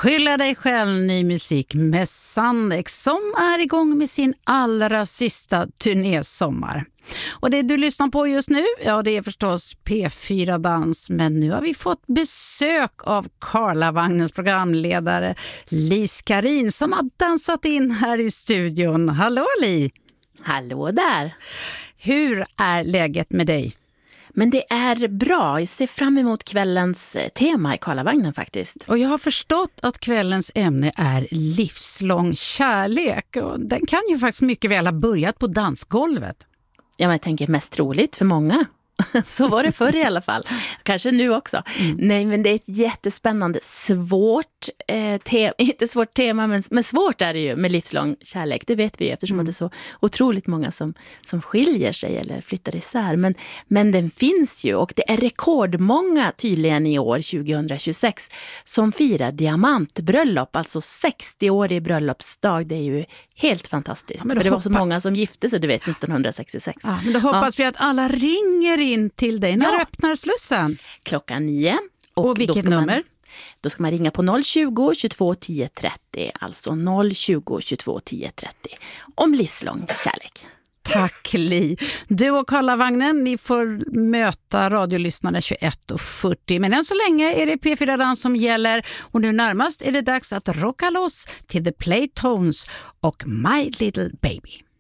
Skylla dig själv, ny musik med Sandex som är igång med sin allra sista turnésommar. Och det du lyssnar på just nu, ja det är förstås P4 Dans, men nu har vi fått besök av Karlavagnens programledare Li Skarin som har dansat in här i studion. Hallå Li! Hallå där! Hur är läget med dig? Men det är bra. Jag ser fram emot kvällens tema i Karlavagnen faktiskt. Och jag har förstått att kvällens ämne är livslång kärlek. Och den kan ju faktiskt mycket väl ha börjat på dansgolvet. Ja, men jag tänker mest troligt för många. Så var det förr i alla fall. Kanske nu också. Nej, men det är ett jättespännande, svårt inte svårt tema, men svårt är det ju med livslång kärlek. Det vet vi ju eftersom att det är så otroligt många som skiljer sig eller flyttar isär. Men den finns ju och det är rekordmånga tydligen i år 2026 som firar diamantbröllop, alltså 60-årig bröllopsdag. Det är ju helt fantastiskt. Ja, men det var så många som gifte sig, du vet, 1966. Ja, men då hoppas vi att alla ringer in till dig. När öppnar slussen? 9:00. Och vilket nummer? Då ska man ringa på 020 22 10 30, alltså 020 22 10 30 om livslång kärlek. Tack Li. Du och Karlavagnen, ni får möta radiolyssnarna 21:40. Men än så länge är det P4 Dans som gäller. Och nu närmast är det dags att rocka loss till The Playtones och My Little Baby.